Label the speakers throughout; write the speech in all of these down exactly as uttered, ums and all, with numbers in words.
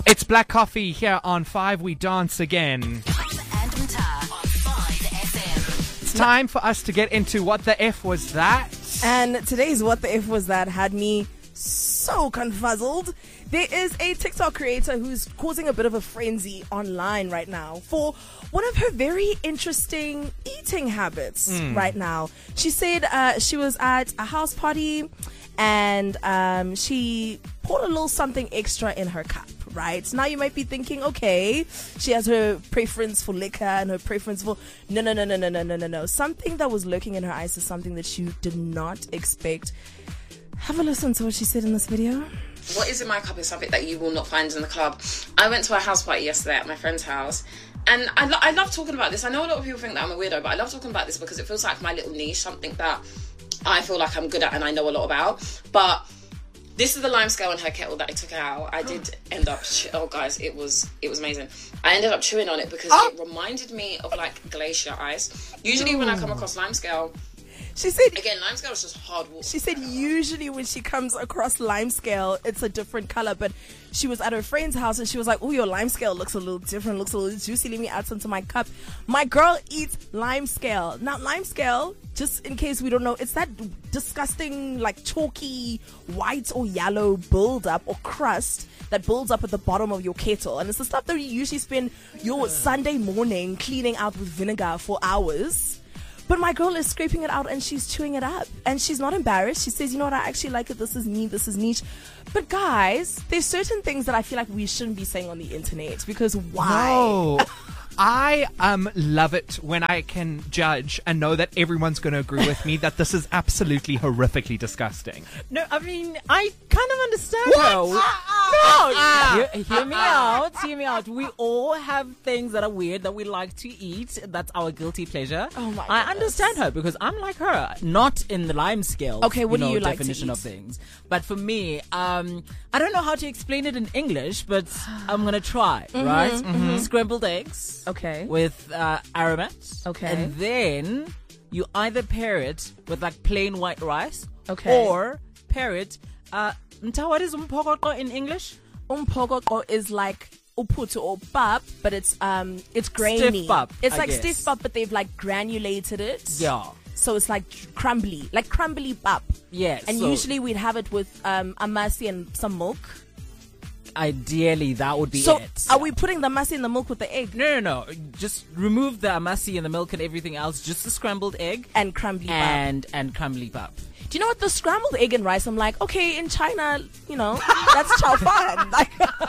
Speaker 1: It's Black Coffee here on five. We dance again.
Speaker 2: And Mta on five F M.
Speaker 1: It's time for us to get into what the F was that.
Speaker 3: And today's What the F Was That had me so confuzzled. There is a TikTok creator who's causing a bit of a frenzy online right now for one of her very interesting eating habits mm. right now. She said uh, she was at a house party and um, she poured a little something extra in her cup. Right now, you might be thinking, okay, she has her preference for liquor and her preference for no, no, no, no, no, no, no, no, no. Something that was lurking in her eyes is something that you did not expect. Have a listen to what she said in this video.
Speaker 4: What is in my cup is something that you will not find in the club. I went to a house party yesterday at my friend's house, and I, lo- I love talking about this. I know a lot of people think that I'm a weirdo, but I love talking about this because it feels like my little niche, something that I feel like I'm good at and I know a lot about. But this is the lime scale in her kettle that I took out. I did end up, che- oh guys, it was it was amazing. I ended up chewing on it because oh. it reminded me of like glacier ice. Usually mm. when I come across lime scale,
Speaker 3: she said
Speaker 4: again, lime scale is just hard water.
Speaker 3: She said usually when she comes across lime scale, it's a different color. But she was at her friend's house and she was like, "Oh, your lime scale looks a little different. Looks a little juicy. Let me add some to my cup." My girl eats lime scale. Now, lime scale, just in case we don't know, it's that disgusting, like chalky white or yellow buildup or crust that builds up at the bottom of your kettle, and it's the stuff that you usually spend your Sunday morning cleaning out with vinegar for hours. But my girl is scraping it out and she's chewing it up. And she's not embarrassed. She says, you know what, I actually like it. This is me. This is niche. But guys, there's certain things that I feel like we shouldn't be saying on the internet. Because why?
Speaker 1: No. I um love it when I can judge and know that everyone's going to agree with me that this is absolutely horrifically disgusting.
Speaker 5: No, I mean, I kind of understand
Speaker 1: What?
Speaker 5: her. We-
Speaker 1: Ah,
Speaker 5: no,
Speaker 1: ah,
Speaker 5: hear, hear me out. Hear me out. We all have things that are weird that we like to eat. That's our guilty pleasure.
Speaker 3: Oh my
Speaker 5: I
Speaker 3: goodness.
Speaker 5: understand her because I'm like her, not in the lime scale.
Speaker 3: Okay, what
Speaker 5: you
Speaker 3: do
Speaker 5: know,
Speaker 3: you like to
Speaker 5: definition
Speaker 3: eat?
Speaker 5: of things. But for me, um, I don't know how to explain it in English, but I'm gonna try.
Speaker 3: Mm-hmm,
Speaker 5: right?
Speaker 3: mm-hmm.
Speaker 5: Scrambled eggs.
Speaker 3: Okay.
Speaker 5: With uh, aromat.
Speaker 3: Okay.
Speaker 5: And then you either pair it with like plain white rice.
Speaker 3: Okay.
Speaker 5: Or pair it. Uh, Mta, what is umphokoqo in English?
Speaker 3: Umphokoqo is like uputu or pap, but it's um it's grainy.
Speaker 5: Stiff pap,
Speaker 3: It's
Speaker 5: I
Speaker 3: like
Speaker 5: guess.
Speaker 3: stiff pap, but they've like granulated it.
Speaker 5: Yeah.
Speaker 3: So it's like crumbly, like crumbly pap.
Speaker 5: Yes.
Speaker 3: And
Speaker 5: so
Speaker 3: usually we'd have it with um amasi and some milk.
Speaker 5: ideally that would be
Speaker 3: So
Speaker 5: it.
Speaker 3: are we putting the amasi in the milk with the egg
Speaker 5: No, no, no. Just remove the amasi and the milk and everything else. Just the scrambled egg
Speaker 3: and crumbly pap?
Speaker 5: and and crumbly pap.
Speaker 3: Do you know what, the scrambled egg and rice? I'm like, okay, in China, you know, that's chow fan. Like,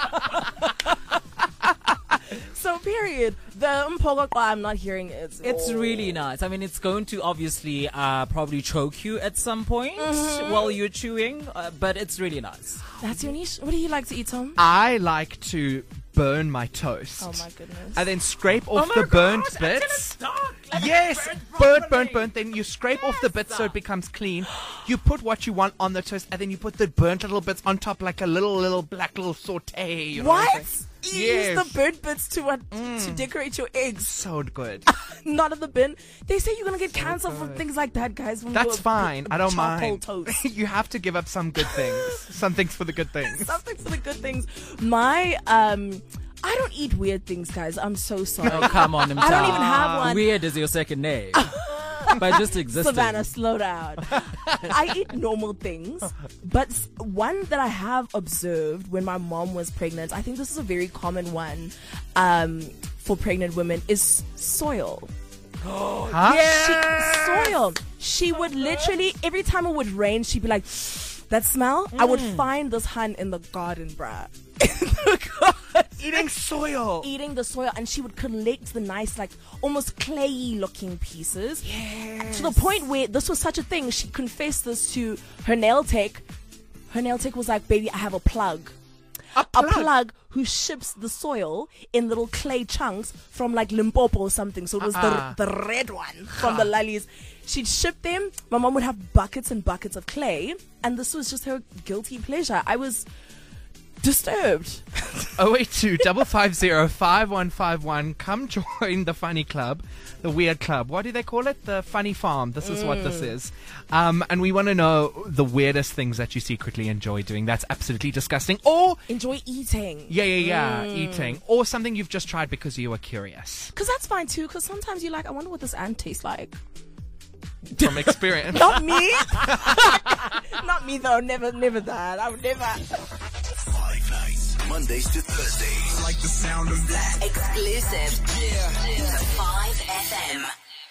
Speaker 3: so period. The mphokoqo, I'm not hearing it.
Speaker 5: It's
Speaker 3: Oh.
Speaker 5: really nice. I mean, it's going to obviously uh, probably choke you at some point while you're chewing, uh, but it's really nice.
Speaker 3: That's your niche. What do you like to eat, Tom?
Speaker 1: I like to burn my toast.
Speaker 3: Oh my goodness.
Speaker 1: And then scrape off
Speaker 5: my
Speaker 1: the burnt
Speaker 5: gosh,
Speaker 1: bits.
Speaker 5: I'm gonna stop. Let it
Speaker 1: Yes,
Speaker 5: burn
Speaker 1: burnt, burnt,
Speaker 5: properly.
Speaker 1: burnt. Then you scrape off the bits so
Speaker 5: Yes.
Speaker 1: it becomes clean. You put what you want on the toast, and then you put the burnt little bits on top, like a little, little black little saute. You know what? I'm
Speaker 3: What?
Speaker 1: saying?
Speaker 3: You
Speaker 1: Yes.
Speaker 3: use the burnt bits to what? To decorate your eggs.
Speaker 1: So good.
Speaker 3: Not in the bin. They say you're gonna get cancer from things like that, guys. When
Speaker 1: That's
Speaker 3: you
Speaker 1: fine. I don't
Speaker 3: charcoal
Speaker 1: mind.
Speaker 3: Toast.
Speaker 1: You have to give up some good things. Some things for the good things.
Speaker 3: Something for the good things. My um, I don't eat weird things, guys. I'm so sorry.
Speaker 5: Oh, come on,
Speaker 3: I don't even have one.
Speaker 5: Weird is your second name. By just existing.
Speaker 3: Savannah, slow down. I eat normal things, but s- one that I have observed when my mom was pregnant, I think this is a very common one um, for pregnant women, is soil.
Speaker 1: Huh?
Speaker 3: She, soil. She would literally, every time it would rain, she'd be like, that smell? I would find this hun in the garden, bruh. In the garden.
Speaker 1: Eating soil.
Speaker 3: Eating the soil, and she would collect the nice, like almost clayey looking pieces.
Speaker 1: Yes.
Speaker 3: To the point where this was such a thing, she confessed this to her nail tech. Her nail tech was like, baby, I have a plug.
Speaker 1: A
Speaker 3: A
Speaker 1: plug.
Speaker 3: plug who ships the soil in little clay chunks from like Limpopo or something. So it was
Speaker 1: Uh-uh.
Speaker 3: the, the red one from the lollies. She'd ship them. My mom would have buckets and buckets of clay. And this was just her guilty pleasure. I was disturbed.
Speaker 1: oh eight two, five five zero, five one five one. Come join the funny club, the weird club. What do they call it? The funny farm. This is mm. what this is. Um, and we want to know the weirdest things that you secretly enjoy doing. That's absolutely disgusting. Or
Speaker 3: enjoy eating.
Speaker 1: Yeah, yeah, yeah. Mm. Eating. Or something you've just tried because you were curious.
Speaker 3: Because that's fine too. Because sometimes you're like, I wonder what this ant tastes like.
Speaker 1: From experience.
Speaker 3: Not me. Not me though. Never, never that. I would never.
Speaker 6: Five nights, Mondays to Thursdays. Like the sound of that.
Speaker 2: Exclusive. Yeah. five F M.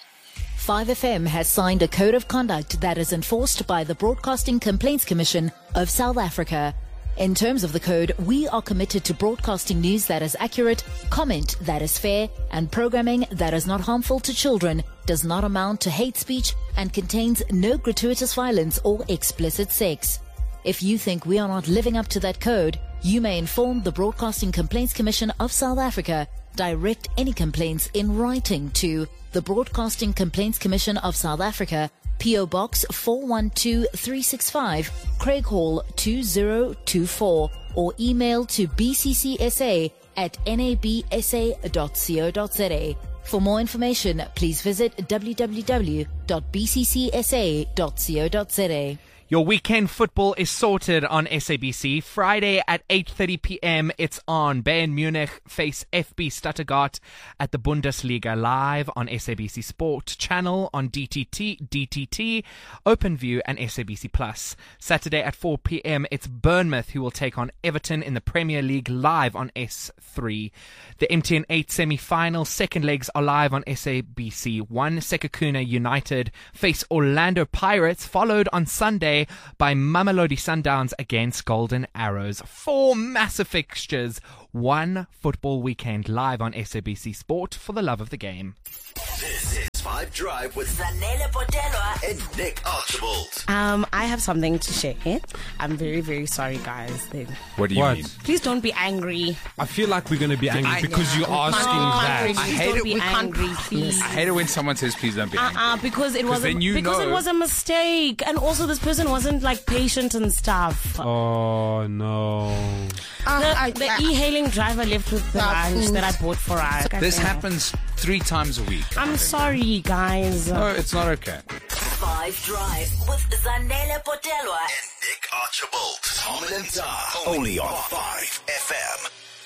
Speaker 7: five F M has signed a code of conduct that is enforced by the Broadcasting Complaints Commission of South Africa. In terms of the code, we are committed to broadcasting news that is accurate, comment that is fair, and programming that is not harmful to children, does not amount to hate speech, and contains no gratuitous violence or explicit sex. If you think we are not living up to that code, you may inform the Broadcasting Complaints Commission of South Africa. Direct any complaints in writing to the Broadcasting Complaints Commission of South Africa, P O Box four one two three six five, Craig Hall two zero two four, or email to b c c s a at n a b s a dot co dot z a. For more information, please visit w w w dot b c c s a dot co dot z a.
Speaker 1: Your weekend football is sorted on S A B C. Friday at eight thirty p.m. it's on. Bayern Munich face F B Stuttgart at the Bundesliga, live on S A B C Sport Channel, on D T T, D T T, OpenView and S A B C Plus. Saturday at four p.m. it's Bournemouth who will take on Everton in the Premier League, live on S three. The M T N eight semi-final second legs are live on S A B C one. Sekhukhune United face Orlando Pirates, followed on Sunday by Mamelodi Sundowns against Golden Arrows. Four massive fixtures, one football weekend, live on S A B C Sport, for the love of the game.
Speaker 6: This is Five Drive with
Speaker 2: Zanele Potelwa
Speaker 6: and Nick Archibald.
Speaker 8: Um, I have something to share. I'm very, very sorry, guys. Then.
Speaker 9: What do you
Speaker 10: What?
Speaker 9: mean?
Speaker 8: Please don't be angry.
Speaker 10: I feel like we're going to be angry
Speaker 9: I-
Speaker 10: because you're asking
Speaker 8: Can't
Speaker 10: that.
Speaker 8: really,
Speaker 9: I
Speaker 8: please
Speaker 9: hate
Speaker 8: don't
Speaker 9: it
Speaker 8: be
Speaker 9: when-
Speaker 8: angry, please.
Speaker 9: I hate it when someone says, please don't be angry.
Speaker 8: Uh-uh, because it was a,
Speaker 9: then you
Speaker 8: because
Speaker 9: know-
Speaker 8: it was a mistake, and also this person wasn't like patient and stuff.
Speaker 10: Oh, no.
Speaker 8: the the e-hailing driver left with the lunch that I bought for us.
Speaker 9: This happens three times a week.
Speaker 8: I'm sorry, guys.
Speaker 9: No, it's not okay.
Speaker 2: Five Drive with Zanele Potelwa.
Speaker 6: And Nick Archibald. Tom and Tom. Only on five F M.